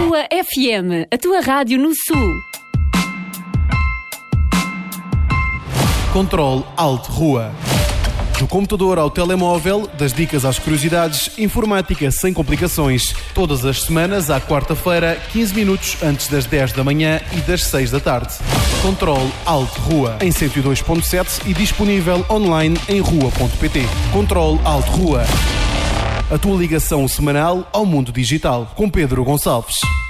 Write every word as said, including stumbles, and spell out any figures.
Rua F M, a tua rádio no Sul. Controle Alt Rua. Do computador ao telemóvel, das dicas às curiosidades, informática sem complicações. Todas as semanas, à quarta-feira, quinze minutos antes das dez da manhã e das seis da tarde. Controle Alt Rua, em cento e dois ponto sete e disponível online em rua ponto pt. Controle Alt Rua. A tua ligação semanal ao mundo digital, com Pedro Gonçalves.